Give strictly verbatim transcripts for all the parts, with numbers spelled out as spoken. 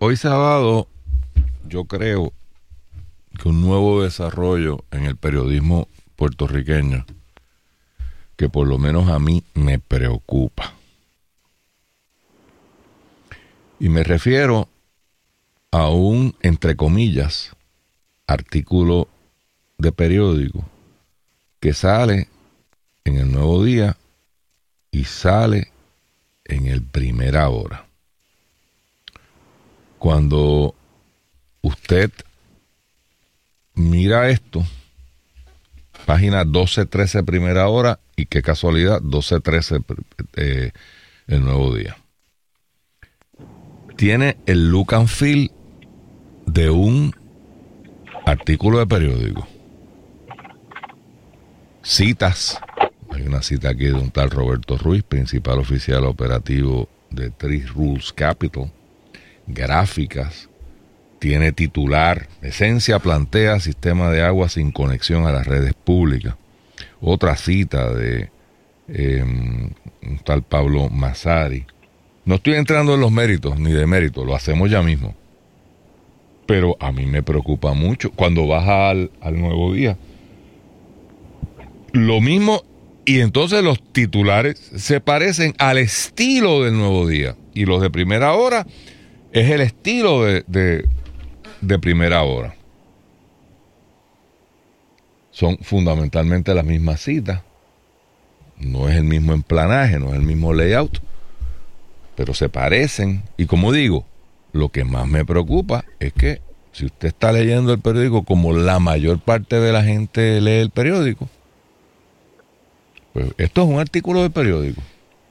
hoy se ha dado, yo creo, que un nuevo desarrollo en el periodismo puertorriqueño que por lo menos a mí me preocupa. Y me refiero a un, entre comillas, artículo de periódico que sale en el Nuevo Día y sale en el Primera Hora. Cuando usted mira esto, página doce trece Primera Hora, y qué casualidad, doce trece eh, el Nuevo Día. Tiene el look and feel de un artículo de periódico. Citas. Hay una cita aquí de un tal Roberto Ruiz, principal oficial operativo de Three Rules Capital. Gráficas. Tiene titular. Esencia plantea sistema de agua sin conexión a las redes públicas. Otra cita de eh, un tal Pablo Massari. No estoy entrando en los méritos ni de méritos, lo hacemos ya mismo. Pero a mí me preocupa mucho cuando baja al, al Nuevo Día. Lo mismo, y entonces los titulares se parecen al estilo del Nuevo Día. Y los de Primera Hora es el estilo de, de, de Primera Hora. Son fundamentalmente las mismas citas. No es el mismo emplanaje, no es el mismo layout. Pero se parecen. Y como digo, lo que más me preocupa es que si usted está leyendo el periódico como la mayor parte de la gente lee el periódico, pues esto es un artículo de periódico.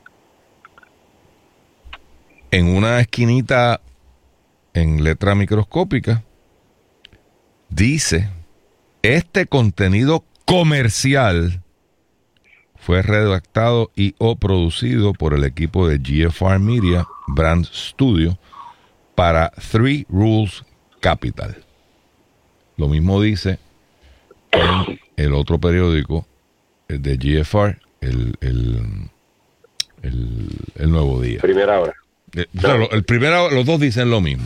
En una esquinita en letra microscópica dice: este contenido comercial fue redactado y o producido por el equipo de G F R Media Brand Studio para Three Rules Capital. Lo mismo dice en el otro periódico de G F R, el, el, el, el Nuevo Día. Primera Hora. Eh, claro, el primero, los dos dicen lo mismo.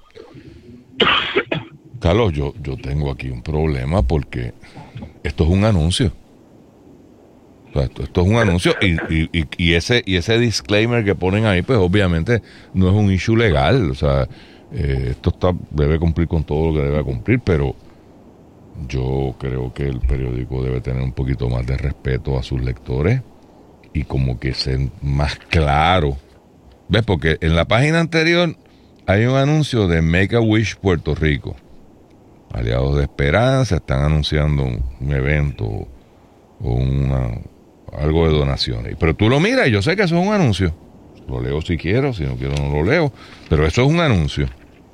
Carlos, yo, yo tengo aquí un problema porque esto es un anuncio. O sea, esto, esto es un anuncio y, y, y, ese, y ese disclaimer que ponen ahí, pues obviamente no es un issue legal. O sea, eh, esto está, debe cumplir con todo lo que debe cumplir, pero yo creo que el periódico debe tener un poquito más de respeto a sus lectores y como que ser más claro. ¿Ves? Porque en la página anterior hay un anuncio de Make a Wish Puerto Rico. Aliados de Esperanza están anunciando un, un evento o una, algo de donaciones. Pero tú lo miras y yo sé que eso es un anuncio. Lo leo si quiero, si no quiero no lo leo. Pero eso es un anuncio.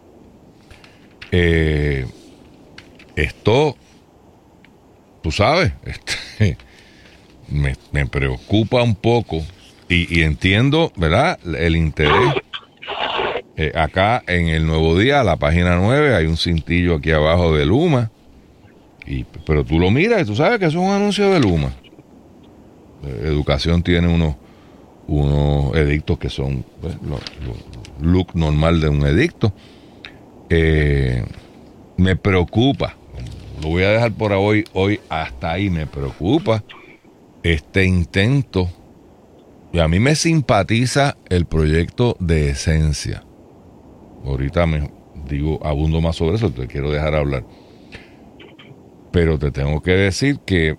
Eh, esto, tú sabes, este, me, me preocupa un poco. Y, y entiendo, ¿verdad?, el interés. Eh, acá en el Nuevo Día, la página nueve, hay un cintillo aquí abajo de Luma. Y, pero tú lo miras y tú sabes que eso es un anuncio de Luma. Eh, Educación tiene unos, unos edictos que son pues, lo, lo, look normal de un edicto. Eh, me preocupa. Lo voy a dejar por hoy, hoy hasta ahí. Me preocupa este intento. Y a mí me simpatiza el proyecto de Esencia. Ahorita me digo, abundo más sobre eso, te quiero dejar hablar. Pero te tengo que decir que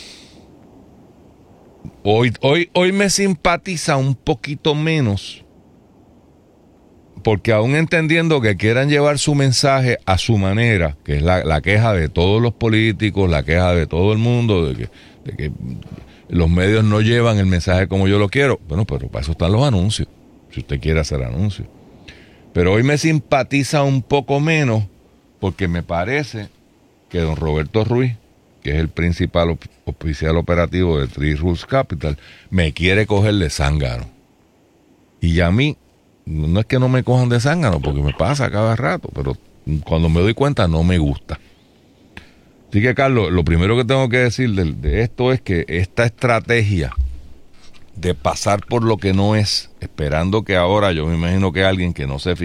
hoy, hoy, hoy me simpatiza un poquito menos, porque aún entendiendo que quieran llevar su mensaje a su manera, que es la, la queja de todos los políticos, la queja de todo el mundo, de que, de que los medios no llevan el mensaje como yo lo quiero. Bueno, pero para eso están los anuncios, si usted quiere hacer anuncios. Pero hoy me simpatiza un poco menos porque me parece que don Roberto Ruiz, que es el principal op- oficial operativo de Three Rules Capital, me quiere coger de zángano. Y a mí, no es que no me cojan de zángano, porque me pasa cada rato, pero cuando me doy cuenta no me gusta. Así que, Carlos, lo primero que tengo que decir de, de esto es que esta estrategia de pasar por lo que no es, esperando que ahora, yo me imagino que alguien que no se